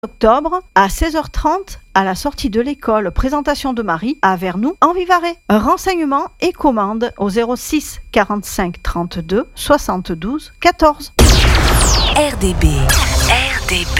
octobre à 16h30 à la sortie de l'école Présentation de Marie à Vernoux en Vivarais. Renseignements et commandes au 06 45 32 72 14. RDB.